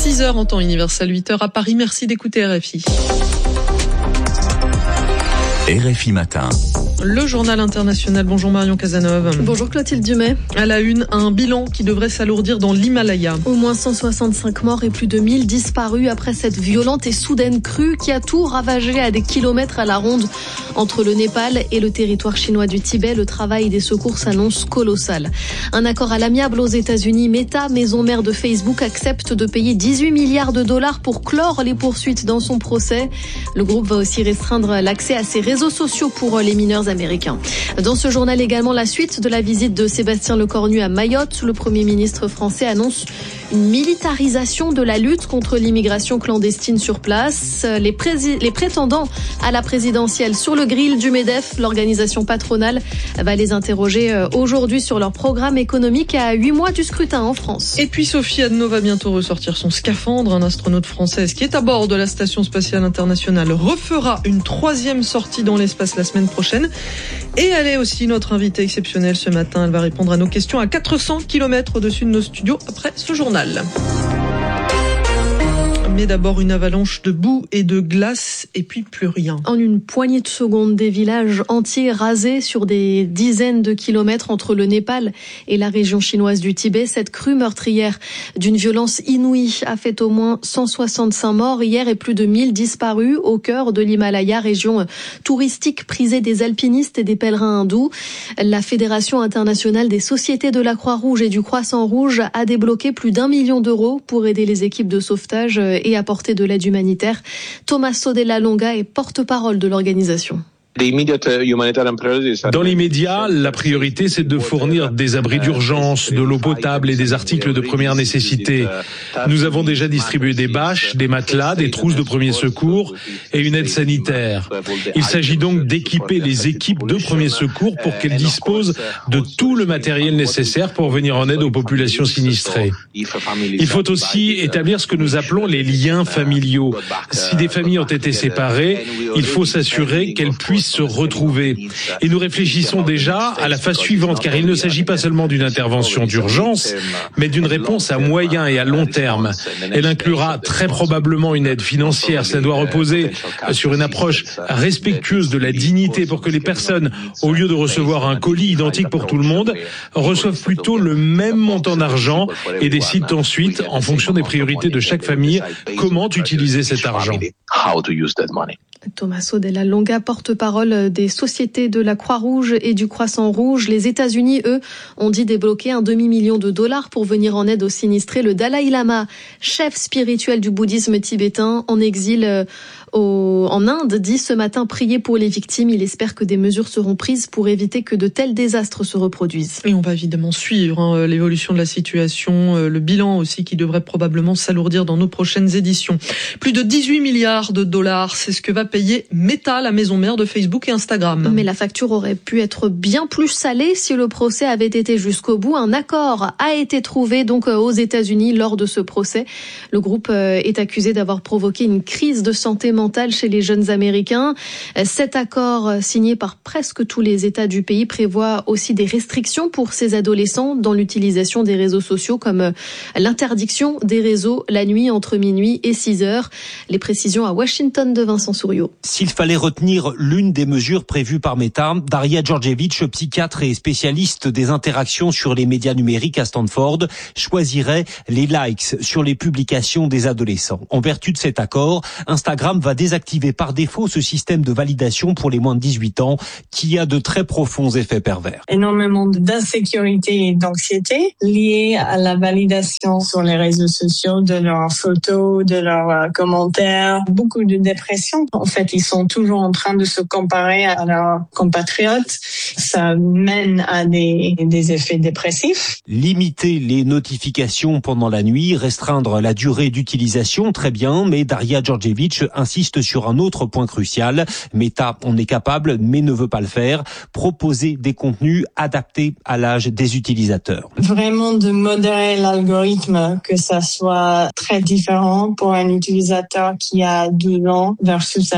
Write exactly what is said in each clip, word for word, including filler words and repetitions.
six heures en temps universel, huit heures à Paris. Merci d'écouter R F I. R F I Matin. Le journal international. Bonjour Marion Cazeneuve. Bonjour Clotilde Dumais. À la une, un bilan qui devrait s'alourdir dans l'Himalaya. Au moins cent soixante-cinq morts et plus de mille disparus après cette violente et soudaine crue qui a tout ravagé à des kilomètres à la ronde. Entre le Népal et le territoire chinois du Tibet, le travail des secours s'annonce colossal. Un accord à l'amiable aux États-Unis. Meta, maison mère de Facebook, accepte de payer dix-huit milliards de dollars pour clore les poursuites dans son procès. Le groupe va aussi restreindre l'accès à ses réseaux sociaux pour les mineurs américains. Dans ce journal également, la suite de la visite de Sébastien Lecornu à Mayotte. Le Premier ministre français annonce une militarisation de la lutte contre l'immigration clandestine sur place. Les, prési- les prétendants à la présidentielle sur le grill du MEDEF, l'organisation patronale, va les interroger aujourd'hui sur leur programme économique à huit mois du scrutin en France. Et puis Sophie Adno va bientôt ressortir son scaphandre. Un astronaute française qui est à bord de la Station spatiale internationale refera une troisième sortie dans l'espace la semaine prochaine. Et elle est aussi notre invitée exceptionnelle ce matin. Elle va répondre à nos questions à quatre cents kilomètres au-dessus de nos studios après ce journal. Mais d'abord une avalanche de boue et de glace et puis plus rien. En une poignée de secondes, des villages entiers rasés sur des dizaines de kilomètres entre le Népal et la région chinoise du Tibet. Cette crue meurtrière d'une violence inouïe a fait au moins cent soixante-cinq morts hier et plus de mille disparus au cœur de l'Himalaya, région touristique prisée des alpinistes et des pèlerins hindous. La Fédération internationale des sociétés de la Croix-Rouge et du Croissant-Rouge a débloqué plus d'un million d'euros pour aider les équipes de sauvetage et et apporter de l'aide humanitaire. Tommaso Della Longa est porte-parole de l'organisation. Dans l'immédiat, la priorité, c'est de fournir des abris d'urgence, de l'eau potable et des articles de première nécessité. Nous avons déjà distribué des bâches, des matelas, des trousses de premier secours et une aide sanitaire. Il s'agit donc d'équiper les équipes de premier secours pour qu'elles disposent de tout le matériel nécessaire pour venir en aide aux populations sinistrées. Il faut aussi établir ce que nous appelons les liens familiaux. Si des familles ont été séparées, il faut s'assurer qu'elles puissent se retrouver. Et nous réfléchissons déjà à la phase suivante, car il ne s'agit pas seulement d'une intervention d'urgence, mais d'une réponse à moyen et à long terme. Elle inclura très probablement une aide financière. Cela doit reposer sur une approche respectueuse de la dignité pour que les personnes, au lieu de recevoir un colis identique pour tout le monde, reçoivent plutôt le même montant d'argent et décident ensuite, en fonction des priorités de chaque famille, comment utiliser cet argent. Tommaso Della Longa, porte-parole des sociétés de la Croix-Rouge et du Croissant-Rouge. Les États-Unis, eux, ont dit débloquer un demi-million de dollars pour venir en aide aux sinistrés. Le Dalai Lama, chef spirituel du bouddhisme tibétain, en exil au, en Inde, dit ce matin prier pour les victimes. Il espère que des mesures seront prises pour éviter que de tels désastres se reproduisent. Et on va évidemment suivre hein, l'évolution de la situation, euh, le bilan aussi qui devrait probablement s'alourdir dans nos prochaines éditions. Plus de dix-huit milliards de dollars, c'est ce que va payer Meta, la maison mère de Facebook et Instagram. Mais la facture aurait pu être bien plus salée si le procès avait été jusqu'au bout. Un accord a été trouvé donc aux États-Unis lors de ce procès. Le groupe est accusé d'avoir provoqué une crise de santé mentale chez les jeunes Américains. Cet accord, signé par presque tous les États du pays, prévoit aussi des restrictions pour ces adolescents dans l'utilisation des réseaux sociaux, comme l'interdiction des réseaux la nuit entre minuit et six heures. Les précisions à Washington de Vincent Souriau. S'il fallait retenir l'une des mesures prévues par Meta, Daria Djordjevic, psychiatre et spécialiste des interactions sur les médias numériques à Stanford, choisirait les likes sur les publications des adolescents. En vertu de cet accord, Instagram va désactiver par défaut ce système de validation pour les moins de dix-huit ans qui a de très profonds effets pervers. Énormément d'insécurité et d'anxiété liées à la validation sur les réseaux sociaux de leurs photos, de leurs commentaires, beaucoup de dépression. En fait, ils sont toujours en train de se comparer à leurs compatriotes. Ça mène à des, des effets dépressifs. Limiter les notifications pendant la nuit, restreindre la durée d'utilisation, très bien, mais Daria Djordjevic insiste sur un autre point crucial. Meta en est capable, mais ne veut pas le faire. Proposer des contenus adaptés à l'âge des utilisateurs. Vraiment de modérer l'algorithme, que ça soit très différent pour un utilisateur qui a douze ans versus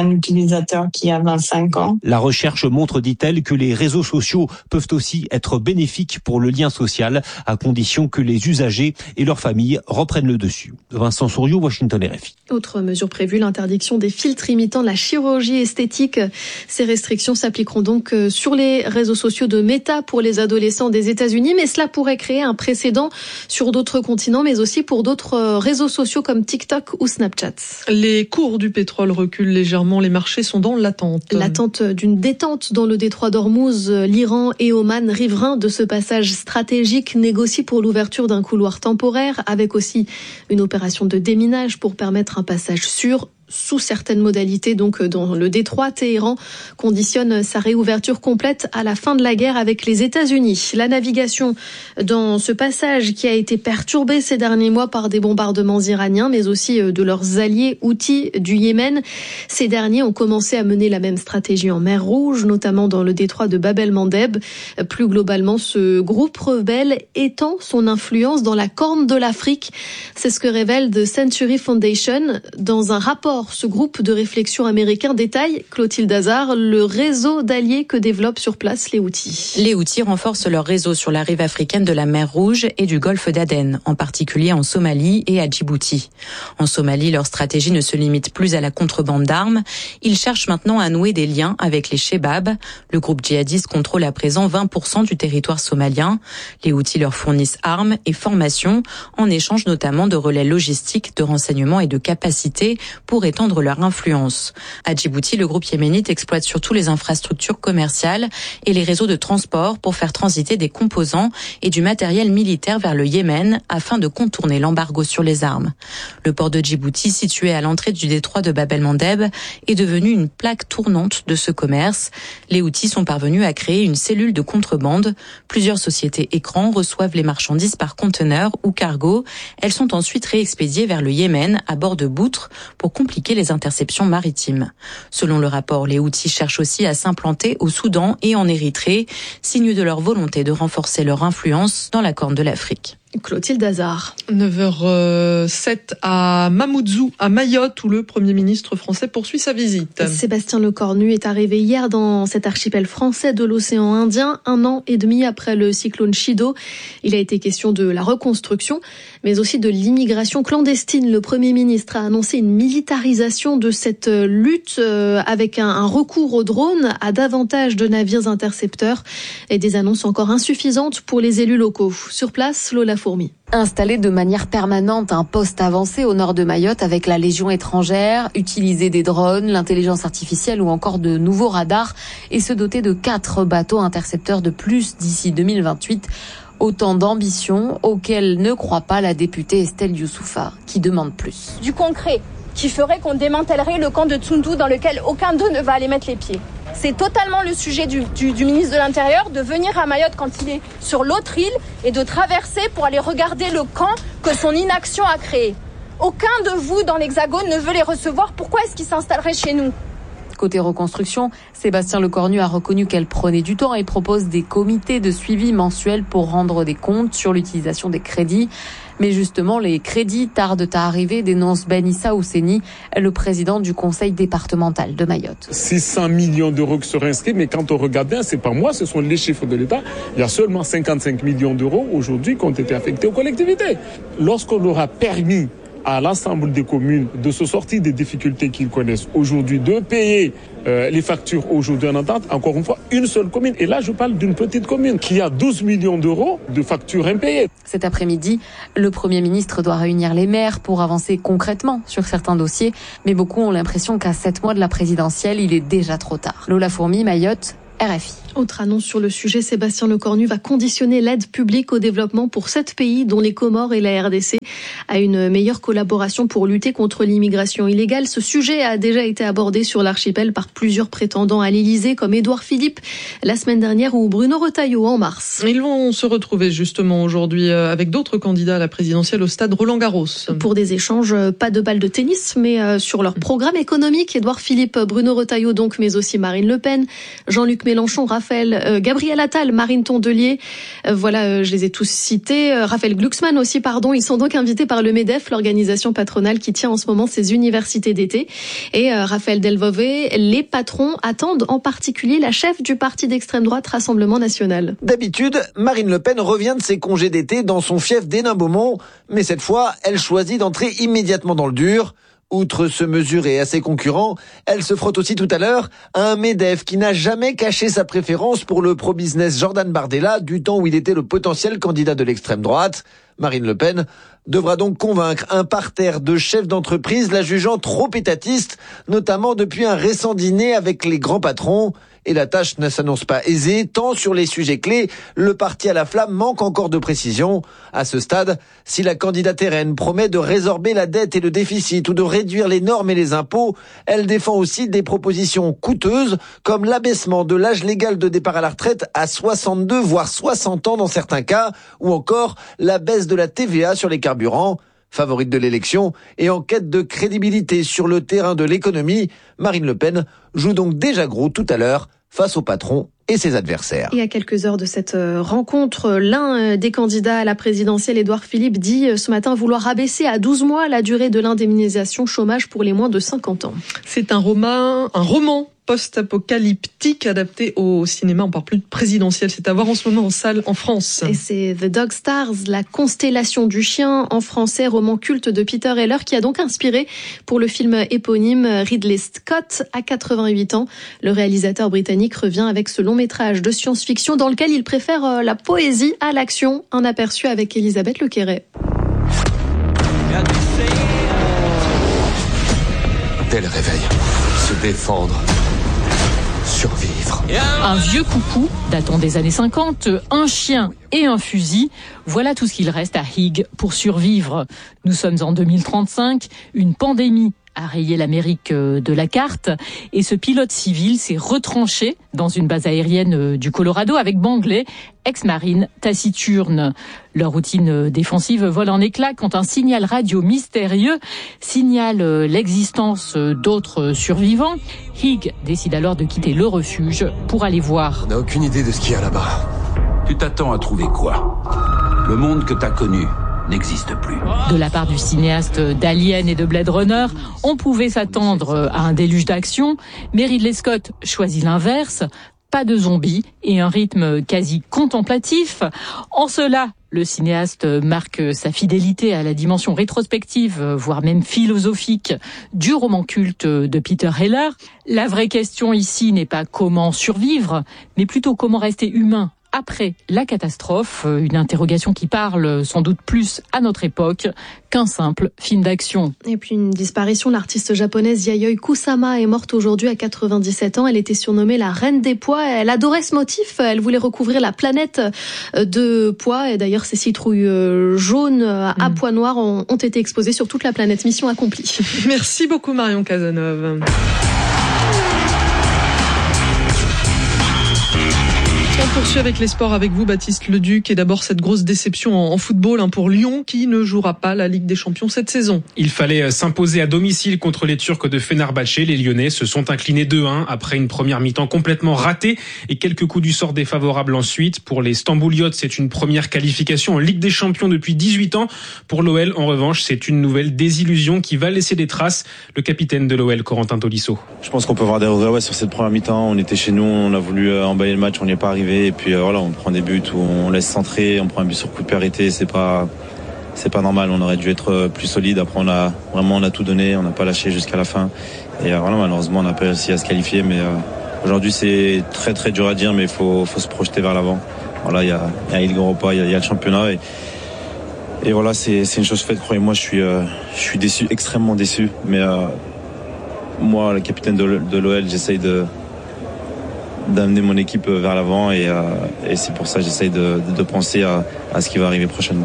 un utilisateur qui a vingt-cinq ans. La recherche montre, dit-elle, que les réseaux sociaux peuvent aussi être bénéfiques pour le lien social, à condition que les usagers et leurs familles reprennent le dessus. Vincent Souriau, Washington R F I. Autre mesure prévue, l'interdiction des filtres imitant la chirurgie esthétique. Ces restrictions s'appliqueront donc sur les réseaux sociaux de Meta pour les adolescents des États-Unis, mais cela pourrait créer un précédent sur d'autres continents, mais aussi pour d'autres réseaux sociaux comme TikTok ou Snapchat. Les cours du pétrole reculent légèrement, les marchés sont dans l'attente. L'attente d'une détente dans le détroit d'Ormuz, l'Iran et Oman, riverains de ce passage stratégique, négocient pour l'ouverture d'un couloir temporaire, avec aussi une opération de déminage pour permettre un passage sûr sous certaines modalités. Donc dans le détroit, Téhéran conditionne sa réouverture complète à la fin de la guerre avec les États-Unis. La navigation dans ce passage qui a été perturbée ces derniers mois par des bombardements iraniens, mais aussi de leurs alliés houthis du Yémen. Ces derniers ont commencé à mener la même stratégie en mer Rouge, notamment dans le détroit de Bab el-Mandeb. Plus globalement, ce groupe rebelle étend son influence dans la Corne de l'Afrique. C'est ce que révèle The Century Foundation dans un rapport. Ce groupe de réflexion américain détaille, Clotilde Hazard, le réseau d'alliés que développent sur place les Houthis. Les Houthis renforcent leur réseau sur la rive africaine de la mer Rouge et du golfe d'Aden, en particulier en Somalie et à Djibouti. En Somalie, leur stratégie ne se limite plus à la contrebande d'armes. Ils cherchent maintenant à nouer des liens avec les Shebab. Le groupe djihadiste contrôle à présent vingt pour cent du territoire somalien. Les Houthis leur fournissent armes et formations, en échange notamment de relais logistiques, de renseignements et de capacités pour étendre leur influence. À Djibouti, le groupe yéménite exploite surtout les infrastructures commerciales et les réseaux de transport pour faire transiter des composants et du matériel militaire vers le Yémen afin de contourner l'embargo sur les armes. Le port de Djibouti, situé à l'entrée du détroit de Bab el-Mandeb, est devenu une plaque tournante de ce commerce. Les Houthis sont parvenus à créer une cellule de contrebande. Plusieurs sociétés écrans reçoivent les marchandises par conteneur ou cargo. Elles sont ensuite réexpédiées vers le Yémen à bord de poutres pour compliquer les interceptions maritimes. Selon le rapport, les Houthis cherchent aussi à s'implanter au Soudan et en Érythrée, signe de leur volonté de renforcer leur influence dans la Corne de l'Afrique. Clotilde Hazard. neuf heures sept à Mamoudzou, à Mayotte, où le Premier ministre français poursuit sa visite. Sébastien Lecornu est arrivé hier dans cet archipel français de l'océan Indien, un an et demi après le cyclone Chido. Il a été question de la reconstruction, mais aussi de l'immigration clandestine. Le Premier ministre a annoncé une militarisation de cette lutte avec un, un recours aux drones à davantage de navires intercepteurs et des annonces encore insuffisantes pour les élus locaux. Sur place, Lola Fourmi. Installer de manière permanente un poste avancé au nord de Mayotte avec la Légion étrangère, utiliser des drones, l'intelligence artificielle ou encore de nouveaux radars et se doter de quatre bateaux intercepteurs de plus d'ici deux mille vingt-huit. Autant d'ambitions auxquelles ne croit pas la députée Estelle Youssoufa, qui demande plus. Du concret, qui ferait qu'on démantèlerait le camp de Tsundu dans lequel aucun d'eux ne va aller mettre les pieds. C'est totalement le sujet du, du, du ministre de l'Intérieur de venir à Mayotte quand il est sur l'autre île et de traverser pour aller regarder le camp que son inaction a créé. Aucun de vous dans l'Hexagone ne veut les recevoir. Pourquoi est-ce qu'ils s'installeraient chez nous ? Côté reconstruction, Sébastien Lecornu a reconnu qu'elle prenait du temps et propose des comités de suivi mensuels pour rendre des comptes sur l'utilisation des crédits. Mais justement, les crédits tardent à arriver, dénonce Ben Issa Ousseni, le président du conseil départemental de Mayotte. six cents millions d'euros qui seraient inscrits, mais quand on regarde bien, c'est pas moi, ce sont les chiffres de l'État. Il y a seulement cinquante-cinq millions d'euros aujourd'hui qui ont été affectés aux collectivités. Lorsqu'on aura permis à l'ensemble des communes de se sortir des difficultés qu'ils connaissent aujourd'hui, de payer euh, les factures aujourd'hui en entente, encore une fois, une seule commune. Et là, je parle d'une petite commune qui a douze millions d'euros de factures impayées. Cet après-midi, le Premier ministre doit réunir les maires pour avancer concrètement sur certains dossiers. Mais beaucoup ont l'impression qu'à sept mois de la présidentielle, il est déjà trop tard. Lola Fourmi, Mayotte, R F I. Autre annonce sur le sujet, Sébastien Lecornu va conditionner l'aide publique au développement pour sept pays, dont les Comores et la R D C, à une meilleure collaboration pour lutter contre l'immigration illégale. Ce sujet a déjà été abordé sur l'archipel par plusieurs prétendants à l'Élysée, comme Édouard Philippe la semaine dernière ou Bruno Retailleau en mars. Ils vont se retrouver justement aujourd'hui avec d'autres candidats à la présidentielle au stade Roland-Garros. Pour des échanges, pas de balle de tennis, mais sur leur programme économique. Édouard Philippe, Bruno Retailleau donc, mais aussi Marine Le Pen, Jean-Luc Mélenchon, Raphaël, euh, Gabriel Attal, Marine Tondelier, euh, voilà, euh, je les ai tous cités. Euh, Raphaël Glucksmann aussi, pardon. Ils sont donc invités par le MEDEF, l'organisation patronale qui tient en ce moment ses universités d'été. Et euh, Raphaël Delvové, les patrons attendent en particulier la chef du parti d'extrême droite Rassemblement National. D'habitude, Marine Le Pen revient de ses congés d'été dans son fief d'Hénin-Beaumont, mais cette fois, elle choisit d'entrer immédiatement dans le dur. Outre se mesurer à ses concurrents, elle se frotte aussi tout à l'heure à un MEDEF qui n'a jamais caché sa préférence pour le pro-business Jordan Bardella du temps où il était le potentiel candidat de l'extrême droite. Marine Le Pen devra donc convaincre un parterre de chefs d'entreprise la jugeant trop étatiste, notamment depuis un récent dîner avec les grands patrons. Et la tâche ne s'annonce pas aisée, tant sur les sujets clés, le parti à la flamme manque encore de précision. À ce stade, si la candidate R N promet de résorber la dette et le déficit ou de réduire les normes et les impôts, elle défend aussi des propositions coûteuses, comme l'abaissement de l'âge légal de départ à la retraite à soixante-deux, voire soixante ans dans certains cas, ou encore la baisse de la T V A sur les carburants. Favorite de l'élection et en quête de crédibilité sur le terrain de l'économie, Marine Le Pen joue donc déjà gros tout à l'heure face au patron et ses adversaires. Et à quelques heures de cette rencontre, l'un des candidats à la présidentielle, Édouard Philippe, dit ce matin vouloir abaisser à douze mois la durée de l'indemnisation chômage pour les moins de cinquante ans. C'est un roman, un roman post-apocalyptique adapté au cinéma. On parle plus de présidentiel. C'est à voir en ce moment en salle en France. Et c'est The Dog Stars, la constellation du chien en français, roman culte de Peter Heller qui a donc inspiré pour le film éponyme Ridley Scott. À quatre-vingt-huit ans, le réalisateur britannique revient avec ce long métrage de science-fiction dans lequel il préfère la poésie à l'action. Un aperçu avec Elisabeth Lequerret. Dès le réveil, se défendre. Survivre. Un vieux coucou datant des années cinquante, un chien et un fusil. Voilà tout ce qu'il reste à Higg pour survivre. Nous sommes en deux mille trente-cinq, une pandémie a rayé l'Amérique de la carte et ce pilote civil s'est retranché dans une base aérienne du Colorado avec Bangley, ex-marine taciturne. Leur routine défensive vole en éclats quand un signal radio mystérieux signale l'existence d'autres survivants. Higg décide alors de quitter le refuge pour aller voir. On n'a aucune idée de ce qu'il y a là-bas. Tu t'attends à trouver quoi? Le monde que t'as connu n'existe plus. De la part du cinéaste d'Alien et de Blade Runner, on pouvait s'attendre à un déluge d'action, mais Ridley Scott choisit l'inverse. Pas de zombies et un rythme quasi contemplatif. En cela, le cinéaste marque sa fidélité à la dimension rétrospective, voire même philosophique, du roman culte de Peter Heller. La vraie question ici n'est pas comment survivre, mais plutôt comment rester humain après la catastrophe, une interrogation qui parle sans doute plus à notre époque qu'un simple film d'action. Et puis une disparition, l'artiste japonaise Yayoi Kusama est morte aujourd'hui à quatre-vingt-dix-sept ans. Elle était surnommée la reine des pois. Elle adorait ce motif, elle voulait recouvrir la planète de pois. Et d'ailleurs, ces citrouilles jaunes à mmh. pois noirs ont, ont été exposées sur toute la planète. Mission accomplie. Merci beaucoup Marion Cazeneuve. On poursuit avec les sports avec vous, Baptiste Leduc. Et d'abord, cette grosse déception en football pour Lyon qui ne jouera pas la Ligue des Champions cette saison. Il fallait s'imposer à domicile contre les Turcs de Fenerbahçe. Les Lyonnais se sont inclinés deux un après une première mi-temps complètement ratée et quelques coups du sort défavorables ensuite. Pour les Stambouliotes, c'est une première qualification en Ligue des Champions depuis dix-huit ans. Pour l'O L, en revanche, c'est une nouvelle désillusion qui va laisser des traces. Le capitaine de l'O L, Corentin Tolisso. Je pense qu'on peut avoir des regrets ouais, sur cette première mi-temps. On était chez nous, on a voulu emballer le match, on n'y est pas arrivé. Et puis euh, voilà, on prend des buts où on laisse centrer, on prend un but sur coup de pied arrêté, c'est pas, c'est pas normal. On aurait dû être plus solide. Après, on a vraiment, on a tout donné, on n'a pas lâché jusqu'à la fin. Et euh, voilà, malheureusement, on n'a pas réussi à se qualifier. Mais euh, aujourd'hui, c'est très très dur à dire, mais il faut, faut se projeter vers l'avant. Voilà, il y a, il y a Ligue Europa, il y a, il y a le championnat. Et, et voilà, c'est, c'est une chose faite. Croyez-moi, je suis, euh, je suis déçu, extrêmement déçu. Mais euh, moi, le capitaine de, de l'O L, j'essaye de d'amener mon équipe vers l'avant et, euh, et c'est pour ça que j'essaye de, de, de penser à, à ce qui va arriver prochainement.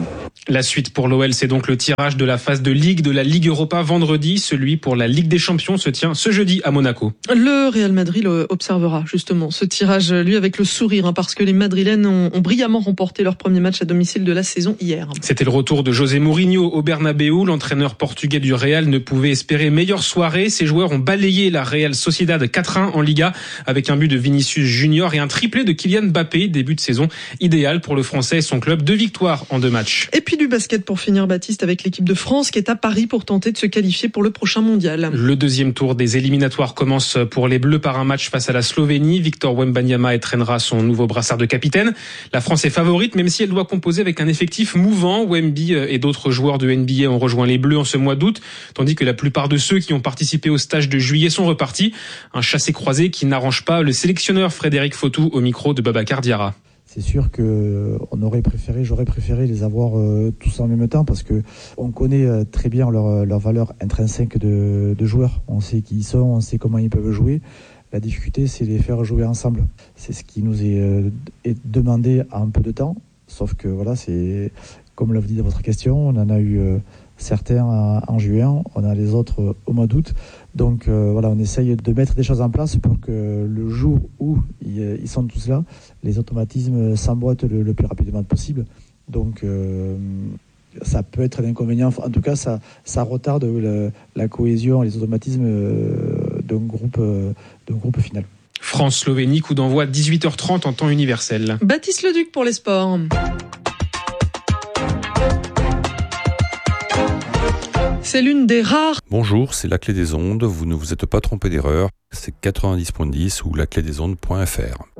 La suite pour l'O L, c'est donc le tirage de la phase de Ligue de la Ligue Europa vendredi. Celui pour la Ligue des Champions se tient ce jeudi à Monaco. Le Real Madrid observera justement ce tirage, lui, avec le sourire, hein, parce que les Madrilènes ont, ont brillamment remporté leur premier match à domicile de la saison hier. C'était le retour de José Mourinho au Bernabéu. L'entraîneur portugais du Real ne pouvait espérer meilleure soirée. Ses joueurs ont balayé la Real Sociedad quatre un en Liga avec un but de Vinicius Junior et un triplé de Kylian Mbappé. Début de saison idéal pour le Français et son club. Deux victoires en deux matchs. Et puis du basket pour finir, Baptiste, avec l'équipe de France qui est à Paris pour tenter de se qualifier pour le prochain mondial. Le deuxième tour des éliminatoires commence pour les Bleus par un match face à la Slovénie. Victor Wembanyama étrennera son nouveau brassard de capitaine. La France est favorite, même si elle doit composer avec un effectif mouvant. Wemby et d'autres joueurs de N B A ont rejoint les Bleus en ce mois d'août, tandis que la plupart de ceux qui ont participé au stage de juillet sont repartis. Un chassé-croisé qui n'arrange pas le sélectionneur Frédéric Fautou au micro de Babacar Diarra. C'est sûr que on aurait préféré, j'aurais préféré les avoir euh, tous en même temps parce que on connaît euh, très bien leur, leur valeur intrinsèque de, de joueurs. On sait qui ils sont, on sait comment ils peuvent jouer. La difficulté, c'est les faire jouer ensemble. C'est ce qui nous est, euh, est demandé en un peu de temps. Sauf que voilà, c'est comme l'a dit dans votre question, on en a eu euh, certains en, en juin, on a les autres euh, au mois d'août. Donc euh, voilà, on essaye de mettre des choses en place pour que le jour où ils, ils sont tous là, les automatismes s'emboîtent le, le plus rapidement possible. Donc euh, ça peut être un inconvénient. En tout cas, ça, ça retarde le, la cohésion et les automatismes d'un groupe, d'un groupe final. France-Slovénie, coup d'envoi dix-huit heures trente en temps universel. Baptiste Leduc pour les sports. C'est l'une des rares... Bonjour, c'est la clé des ondes. Vous ne vous êtes pas trompé d'erreur. C'est quatre-vingt-dix virgule dix ou la clé des ondes point f r.